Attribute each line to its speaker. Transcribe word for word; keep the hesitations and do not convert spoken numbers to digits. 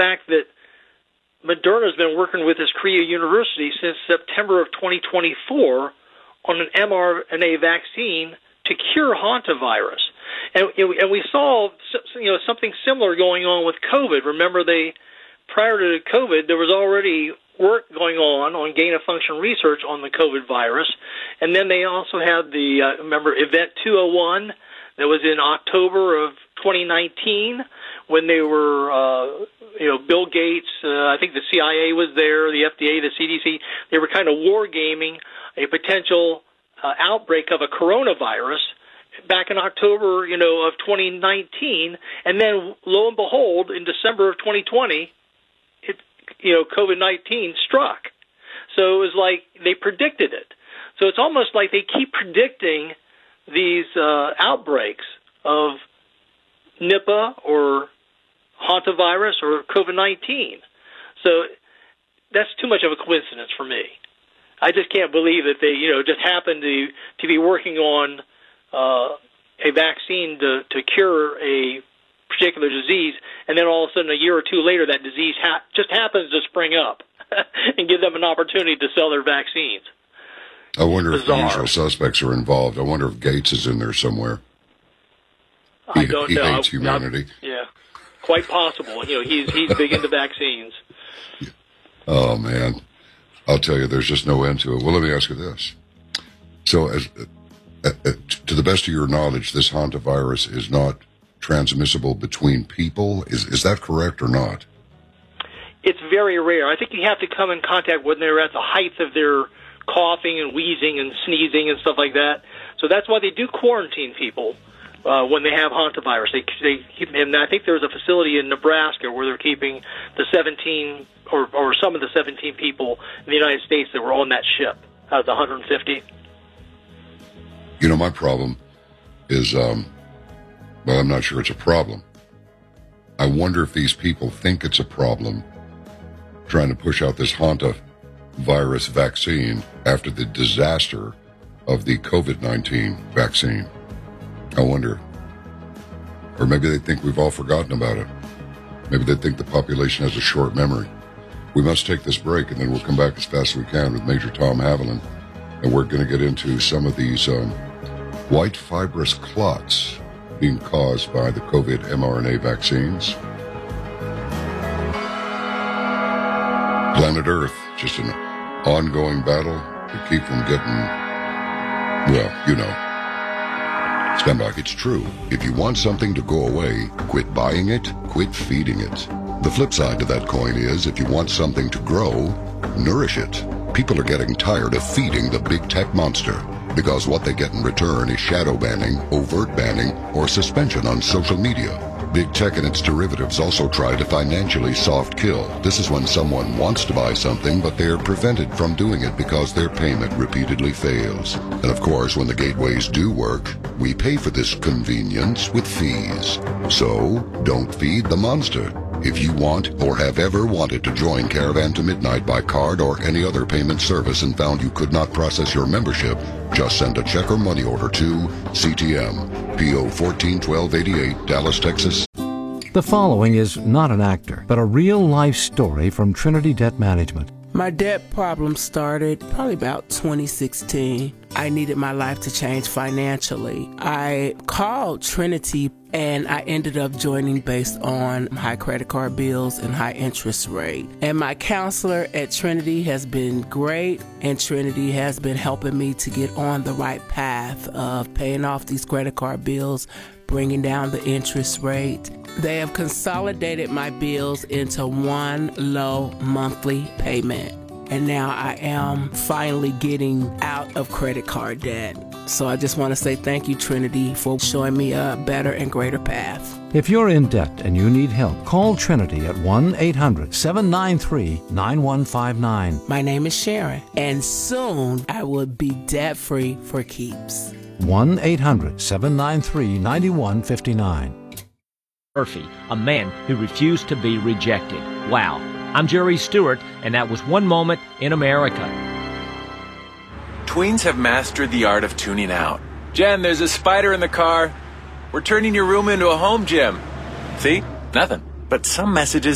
Speaker 1: fact that Moderna's been working with this Korea University since September of twenty twenty-four on an mRNA vaccine to cure hantavirus. And, and we saw, you know, something similar going on with COVID. Remember, they prior to COVID, there was already work going on on gain-of-function research on the COVID virus. And then they also had the, uh, remember, Event two oh one that was in October of twenty nineteen when they were, uh, you know, Bill Gates, uh, I think the C I A was there, the F D A, the C D C. They were kind of war-gaming a potential uh, outbreak of a coronavirus back in October, you know, of twenty nineteen. And then, lo and behold, in December of twenty twenty, it, you know, COVID nineteen struck. So it was like they predicted it. So it's almost like they keep predicting these uh, outbreaks of Nipah or hantavirus or COVID nineteen. So that's too much of a coincidence for me. I just can't believe that they, you know, just happened to to be working on uh, a vaccine to, to cure a particular disease, and then all of a sudden a year or two later that disease ha- just happens to spring up and give them an opportunity to sell their vaccines.
Speaker 2: I wonder
Speaker 1: Bizarre.
Speaker 2: if the usual suspects are involved. I wonder if Gates is in there somewhere.
Speaker 1: I
Speaker 2: He,
Speaker 1: don't
Speaker 2: he
Speaker 1: know.
Speaker 2: hates humanity.
Speaker 1: Not, yeah, quite possible. You know, he's he's big into vaccines.
Speaker 2: Oh, man. I'll tell you, there's just no end to it. Well, let me ask you this. So, as, uh, uh, to the best of your knowledge, this hantavirus is not transmissible between people. Is is that correct or not?
Speaker 1: It's very rare. I think you have to come in contact when they're at the height of their coughing and wheezing and sneezing and stuff like that. So that's why they do quarantine people uh, when they have hantavirus. They, they keep, and I think there's a facility in Nebraska where they're keeping the seventeen or, or some of the seventeen people in the United States that were on that ship out of the one hundred fifty.
Speaker 2: You know, my problem is, um, well, I'm not sure it's a problem. I wonder if these people think it's a problem trying to push out this hantavirus vaccine after the disaster of the COVID nineteen vaccine. I wonder. Or maybe they think we've all forgotten about it. Maybe they think the population has a short memory. We must take this break, and then we'll come back as fast as we can with Major Tom Haviland. And we're going to get into some of these um, white fibrous clots being caused by the COVID mRNA vaccines. Planet Earth, just an ongoing battle to keep from getting, well, you know. Stand by. It's true. If you want something to go away, quit buying it, quit feeding it. The flip side to that coin is, if you want something to grow, nourish it. People are getting tired of feeding the big tech monster, because what they get in return is shadow banning, overt banning, or suspension on social media. Big tech and its derivatives also try to financially soft kill. This is when someone wants to buy something, but they're prevented from doing it because their payment repeatedly fails. And of course, when the gateways do work, we pay for this convenience with fees. So, don't feed the monster. If you want or have ever wanted to join Caravan to Midnight by card or any other payment service and found you could not process your membership, just send a check or money order to C T M, P O fourteen twelve eighty-eight, Dallas, Texas.
Speaker 3: The following is not an actor, but a real-life story from Trinity Debt Management.
Speaker 4: My debt problem started probably about twenty sixteen. I needed my life to change financially. I called Trinity and I ended up joining based on high credit card bills and high interest rate. And my counselor at Trinity has been great, and Trinity has been helping me to get on the right path of paying off these credit card bills, bringing down the interest rate. They have consolidated my bills into one low monthly payment. And now I am finally getting out of credit card debt. So I just want to say thank you, Trinity, for showing me a better and greater path.
Speaker 3: If you're in debt and you need help, call Trinity at one eight hundred seven nine three nine one five nine.
Speaker 4: My name is Sharon, and soon I will be debt-free for keeps.
Speaker 3: one eight hundred seven nine three nine one five nine.
Speaker 5: Murphy, a man who refused to be rejected. Wow. I'm Jerry Stewart, and that was One Moment in America.
Speaker 6: Tweens have mastered the art of tuning out. Jen, there's a spider in the car. We're turning your room into a home gym. See? Nothing. But some messages